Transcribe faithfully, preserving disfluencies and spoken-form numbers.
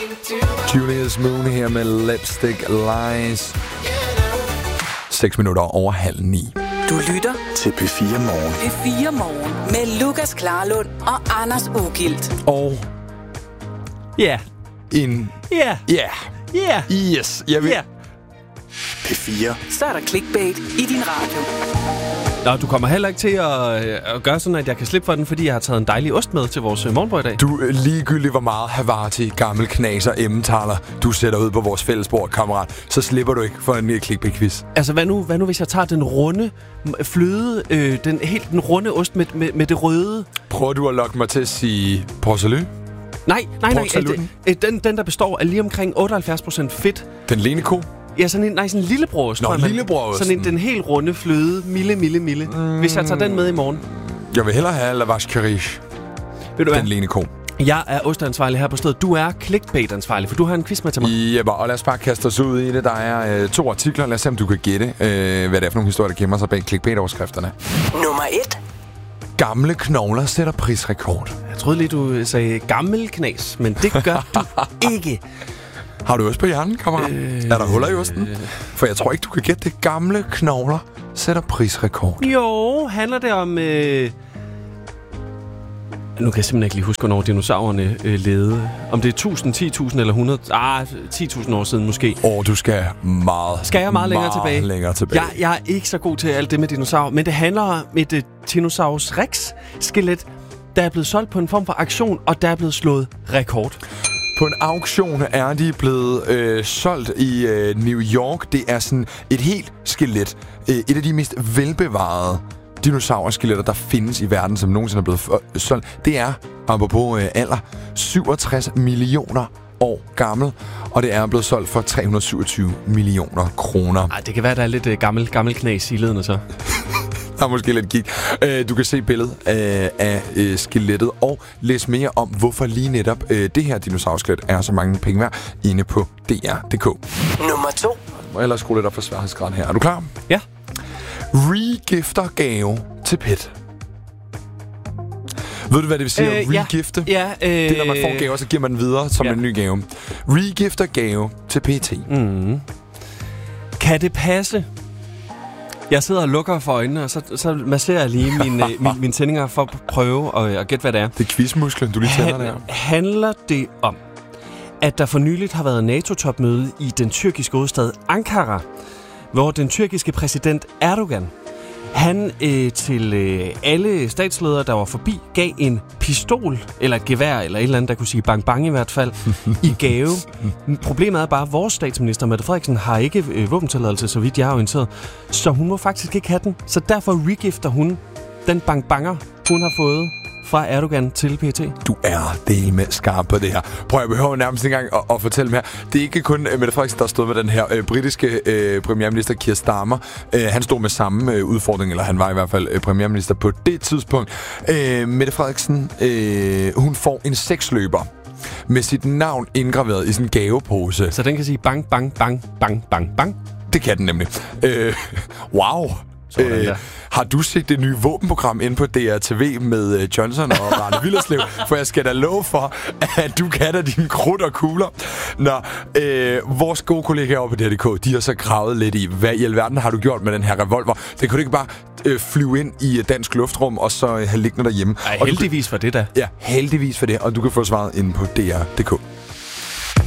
Julius Moon her med Lipstick Lies. seks minutter over halv ni. Du lytter til P fire Morgen. P fire Morgen med Lukas Klarlund og Anders Ugilt. Og Ja. en... Ja. Ja. Ja. Yes. Jeg vil... Ja. P fire. Så er der clickbait i din radio. Nå, du kommer heller ikke til at, øh, at gøre sådan, at jeg kan slippe for den, fordi jeg har taget en dejlig ost med til vores øh, morgenbrød i dag. Du, ligegyldigt hvor meget Havarti, gammel knas og emmentaler, du sætter ud på vores fællesbord, kammerat, så slipper du ikke for en clickbait-quiz. Altså, hvad nu, hvad nu hvis jeg tager den runde fløde, øh, den helt den runde ost med, med, med det røde? Prøver du at lokke mig til at sige porcelain? Nej, nej, nej. Port Øh, øh, den, den, der består af lige omkring otteoghalvfjerds procent fedt. Den leneko? Ja, sådan en, nej, sådan en lillebrødost. Nå, tror jeg, man- lillebrødosten. Sådan en, den helt runde fløde, mille, mille, mille. Mm. Hvis jeg tager den med i morgen. Jeg vil hellere have Lavash Cariche. Ved du hvad? Den leneko. Jeg er osteansvarlig her på stedet. Du er clickbait-ansvarlig, for du har en quiz med til mig. Ja, og lad os bare kaste os ud i det. Der er øh, to artikler. Lad os se, om du kan gætte, øh, hvad det er for nogle historier, der gemmer sig bag clickbait-overskrifterne. Nummer et. Gamle knogler sætter prisrekord. Jeg troede lige, du sagde gammel knas, men det gør du ikke. Har du ost på hjernen, kammerat? Øh, er der huller i osten? For jeg tror ikke, du kan gætte det. Gamle knogler sætter prisrekord. Jo, handler det om... Øh... Nu kan jeg simpelthen ikke lige huske, hvornår dinosaurerne øh, levede. Om det er tusind, ti tusind eller hundrede... Ah, ti tusind år siden måske. Og du skal meget, Skal jeg meget længere tilbage? længere tilbage. Jeg, jeg er ikke så god til alt det med dinosaurer, men det handler om et uh, Tyrannosaurus Rex-skelet, der er blevet solgt på en form for aktion, og der er blevet slået rekord. På en auktion er de blevet øh, solgt i øh, New York. Det er sådan et helt skelet. Øh, et af de mest velbevarede dinosaurskeletter, der findes i verden, som nogensinde er blevet for, øh, solgt. Det er, apropos øh, alder, syvogtres millioner år gammel, og det er blevet solgt for tre hundrede syvogtyve millioner kroner. Ej, det kan være, der er lidt uh, gammel, gammel knas i ledene så. Der er måske lidt gik. Uh, du kan se billedet uh, af uh, skelettet og læse mere om, hvorfor lige netop uh, det her dinosaurskelet er så mange penge værd inde på D R punktum D K. Nummer to. Må jeg ellers skrue lidt op for sværhedsgraden her. Er du klar? Ja. Regifter gave til pet. Ved du, hvad det vil sige at Øh, ja. regifte? Ja, øh... Det er, når man får gaver, så giver man den videre som Ja. en ny gave. Regifter gave til P T. Mm. Kan det passe? Jeg sidder og lukker for øjnene, og så, så masserer jeg lige mine, mine, mine tændinger for at prøve at, at gætte, hvad det er. Det er quizmusklen, du lige tænder der. Handler det om, at der for nyligt har været NATO-topmøde i den tyrkiske hovedstad Ankara, hvor den tyrkiske præsident Erdogan, han øh, til øh, alle statsledere, der var forbi, gav en pistol, eller et gevær, eller et eller andet, der kunne sige bang bang i hvert fald, i gave. Problemet er bare, at vores statsminister, Mette Frederiksen, har ikke øh, våbentilladelse, så vidt jeg er orienteret. Så hun må faktisk ikke have den. Så derfor regifter hun den bang banger, hun har fået fra Erdogan til P T. Du er del med skarp på det her. Prøv, jeg behøver nærmest ikke engang at, at fortælle mere. Det er ikke kun uh, Mette Frederiksen, der stod med den her uh, britiske uh, premierminister Keir Starmer. Uh, han stod med samme uh, udfordring, eller han var i hvert fald uh, premierminister på det tidspunkt. Uh, Mette Frederiksen, uh, hun får en seksløber med sit navn indgraveret i sådan en gavepose. Så den kan sige bang, bang, bang, bang, bang, bang. Det kan den nemlig. Uh, wow. Sådan Øh, der. har du set det nye våbenprogram inde på D R T V med uh, Johnson og Rane Willerslev? For jeg skal da love for, at du kan da dine krudt og kugler. Nå, øh, vores gode kollegaer over på D R punktum D K, de har så gravet lidt i, hvad i alverden har du gjort med den her revolver? Det kunne du ikke bare øh, flyve ind i dansk luftrum og så øh, have liggende derhjemme. Ej, Og du heldigvis for det da. kan, ja, heldigvis for det. Og du kan få svaret inde på D R punktum D K.